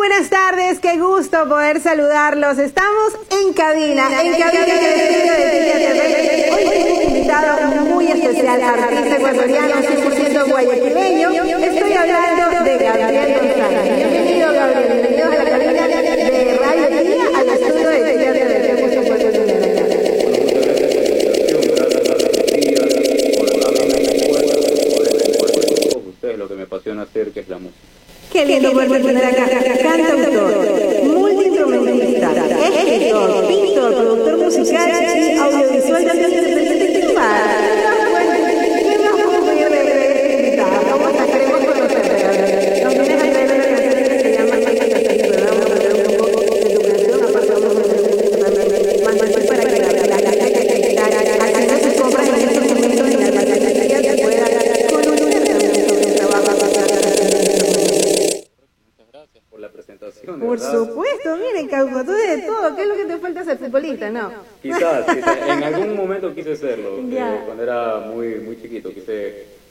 buenas tardes, qué gusto poder saludarlos. Estamos en cabina del estudio de hoy tengo un invitado muy especial, artista ecuatoriano, 100% guayaquileño. Estoy hablando de Gabriel González. Bienvenido, Gabriel, bienvenido a la cabina de Radio Tía, al estudio de Tía de mucho pueblo de ustedes lo que me apasiona hacer, que es la música. Qué lindo poder tener acá, cantautor, multiinstrumentista, escritor, pintor, productor musical y audiovisual también independiente. ¿Qué más? ¿Qué más puedo pedir de invitado? Vamos a queremos conocerte. Nos vienes a traer una canción que se llama Vamos a ver un poco de tu canción, aparte vamos a ver más para que la gente que está haciendo sus compras en estos momentos en la cafetería se pueda conocer también sobre el trabajo por la presentación. Por supuesto, miren, Cauco, tú de todo. ¿Qué es lo que te falta ser futbolista? No. Quizás, en algún momento quise serlo. Ya. Cuando era muy chiquito, quise